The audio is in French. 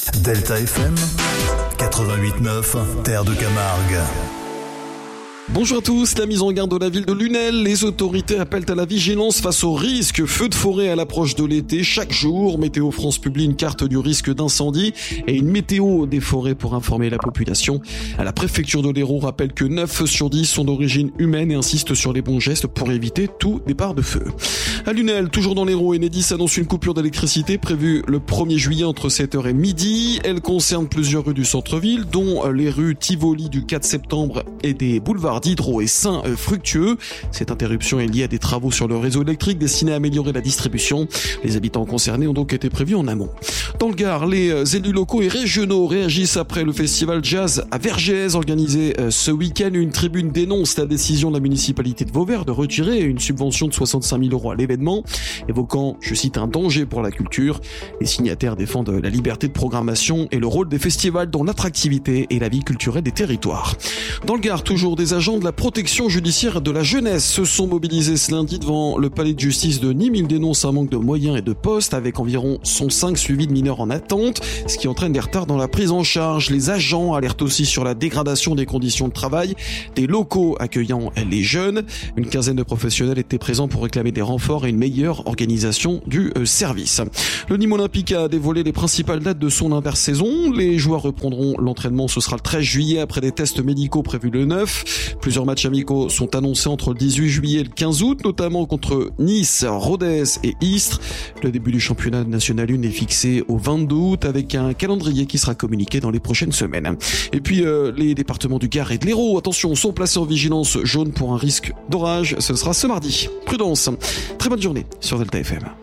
Delta FM 88.9, Terre de Camargue. Bonjour à tous, la mise en garde de la ville de Lunel. Les autorités appellent à la vigilance face au risque feu de forêt à l'approche de l'été. Chaque jour, Météo France publie une carte du risque d'incendie et une météo des forêts pour informer la population. La préfecture de l'Hérault rappelle que 9 sur 10 sont d'origine humaine et insiste sur les bons gestes pour éviter tout départ de feu. À Lunel, toujours dans l'Hérault, Enedis annonce une coupure d'électricité prévue le 1er juillet entre 7h et midi. Elle concerne plusieurs rues du centre-ville, dont les rues Tivoli du 4 septembre et des boulevards Diderot et Saint-Fructueux. Cette interruption est liée à des travaux sur le réseau électrique destinés à améliorer la distribution. Les habitants concernés ont donc été prévenus en amont. Dans le Gard, les élus locaux et régionaux réagissent après le festival jazz à Vergès organisé ce week-end. Une tribune dénonce la décision de la municipalité de Vauvert de retirer une subvention de 65 000 € à l'événement, évoquant, je cite, un danger pour la culture. Les signataires défendent la liberté de programmation et le rôle des festivals dans l'attractivité et la vie culturelle des territoires. Dans le Gard, toujours des agents de la protection judiciaire de la jeunesse se sont mobilisés ce lundi devant le palais de justice de Nîmes. Ils dénoncent un manque de moyens et de postes avec environ 105 suivis de mineurs en attente, ce qui entraîne des retards dans la prise en charge. Les agents alertent aussi sur la dégradation des conditions de travail des locaux accueillant les jeunes. Une quinzaine de professionnels étaient présents pour réclamer des renforts et une meilleure organisation du service. Le Nîmes Olympique a dévoilé les principales dates de son intersaison. Les joueurs reprendront l'entraînement, ce sera le 13 juillet après des tests médicaux prévus le 9. Plusieurs matchs amicaux sont annoncés entre le 18 juillet et le 15 août, notamment contre Nice, Rodez et Istres. Le début du championnat national 1 est fixé au 22 août avec un calendrier qui sera communiqué dans les prochaines semaines. Et puis les départements du Gard et de l'Hérault, attention, sont placés en vigilance jaune pour un risque d'orage. Ce sera ce mardi. Prudence. Très bonne journée sur Delta FM.